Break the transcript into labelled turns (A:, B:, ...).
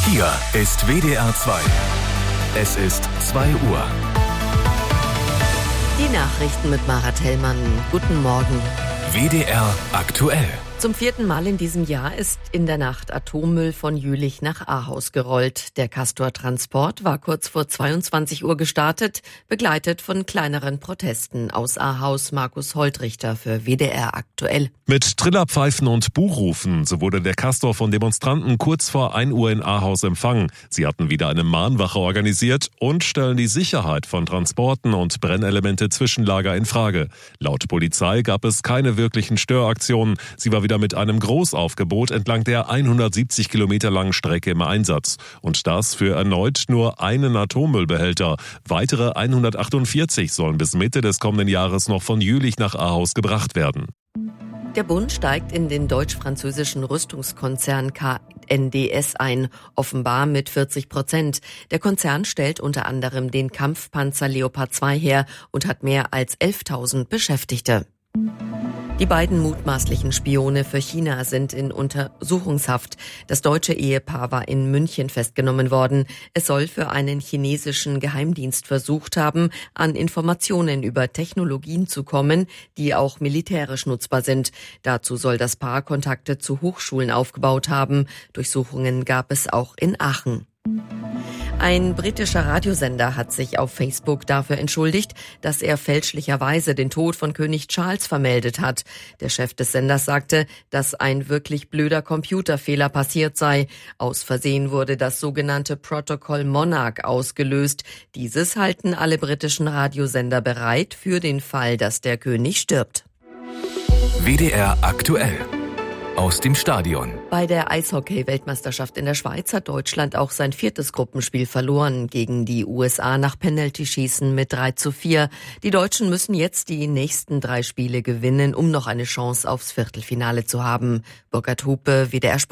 A: Hier ist WDR 2. Es ist 2 Uhr.
B: Die Nachrichten mit Mara Tellmann. Guten Morgen.
A: WDR aktuell.
B: Zum 4. Mal in diesem Jahr ist in der Nacht Atommüll von Jülich nach Ahaus gerollt. Der Castor-Transport war kurz vor 22 Uhr gestartet, begleitet von kleineren Protesten. Aus Ahaus Markus Holtrichter für WDR aktuell.
C: Mit Trillerpfeifen und Buchrufen, so wurde der Castor von Demonstranten kurz vor 1 Uhr in Ahaus empfangen. Sie hatten wieder eine Mahnwache organisiert und stellen die Sicherheit von Transporten und Brennelemente-Zwischenlager in Frage. Laut Polizei gab es keine wirklichen Störaktionen. Sie war wieder mit einem Großaufgebot entlang der 170 Kilometer langen Strecke im Einsatz. Und das für erneut nur einen Atommüllbehälter. Weitere 148 sollen bis Mitte des kommenden Jahres noch von Jülich nach Ahaus gebracht werden.
B: Der Bund steigt in den deutsch-französischen Rüstungskonzern KNDS ein, offenbar mit 40%. Der Konzern stellt unter anderem den Kampfpanzer Leopard 2 her und hat mehr als 11.000 Beschäftigte. Die beiden mutmaßlichen Spione für China sind in Untersuchungshaft. Das deutsche Ehepaar war in München festgenommen worden. Es soll für einen chinesischen Geheimdienst versucht haben, an Informationen über Technologien zu kommen, die auch militärisch nutzbar sind. Dazu soll das Paar Kontakte zu Hochschulen aufgebaut haben. Durchsuchungen gab es auch in Aachen. Ein britischer Radiosender hat sich auf Facebook dafür entschuldigt, dass er fälschlicherweise den Tod von König Charles vermeldet hat. Der Chef des Senders sagte, dass ein wirklich blöder Computerfehler passiert sei. Aus Versehen wurde das sogenannte Protokoll Monarch ausgelöst. Dieses halten alle britischen Radiosender bereit für den Fall, dass der König stirbt.
A: WDR aktuell. Aus dem Stadion.
B: Bei der Eishockey-Weltmeisterschaft in der Schweiz hat Deutschland auch sein 4. Gruppenspiel verloren gegen die USA nach Penaltyschießen mit 3:4. Die Deutschen müssen jetzt die nächsten 3 Spiele gewinnen, um noch eine Chance aufs Viertelfinale zu haben. Burkhard Hupe, WDR Sport.